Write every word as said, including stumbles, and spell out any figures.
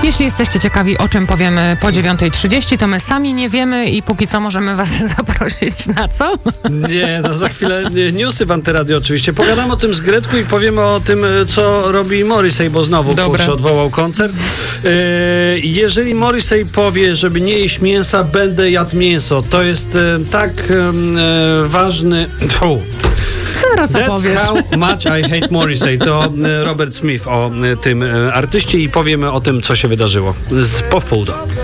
Jeśli jesteście ciekawi, o czym powiemy po dziewiątej trzydzieści, to my sami nie wiemy i póki co możemy was zaprosić na co? Nie, no za chwilę newsy w Antyradio oczywiście. Pogadamy o tym z Gretku i powiemy o tym, co robi Morrissey, bo znowu kurczę, odwołał koncert. Yy, jeżeli Morrissey powie, żeby nie jeść mięsa, będę jadł mięso. To jest yy, tak yy, ważny... Fu. Zaraz That's opowiesz. how much I hate Morrissey. To Robert Smith o tym artyście i powiemy o tym, co się wydarzyło z po wpół do.